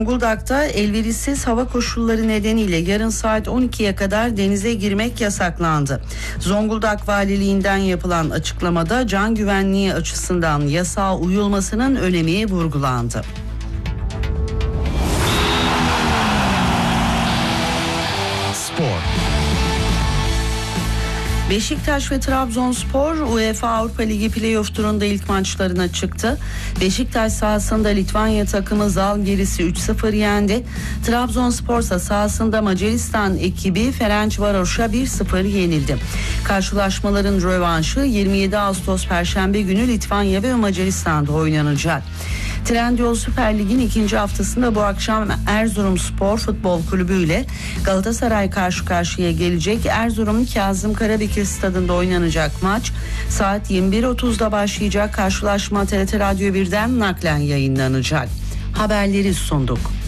Zonguldak'ta elverişsiz hava koşulları nedeniyle yarın saat 12'ye kadar denize girmek yasaklandı. Zonguldak Valiliğinden yapılan açıklamada can güvenliği açısından yasağa uyulmasının önemi vurgulandı. Spor. Beşiktaş ve Trabzonspor UEFA Avrupa Ligi Playoff turunda ilk maçlarına çıktı. Beşiktaş sahasında Litvanya takımı Zalgiris'i 3-0 yendi. Trabzonspor ise sahasında Macaristan ekibi Ferencvaros'a 1-0 yenildi. Karşılaşmaların rövanşı 27 Ağustos Perşembe günü Litvanya ve Macaristan'da oynanacak. Trendyol Süper Lig'in ikinci haftasında bu akşam Erzurumspor Futbol Kulübü ile Galatasaray karşı karşıya gelecek. Erzurum Kazım Karabekir Stadında oynanacak maç saat 21.30'da başlayacak. Karşılaşma TRT Radyo 1'den naklen yayınlanacak. Haberleri sunduk.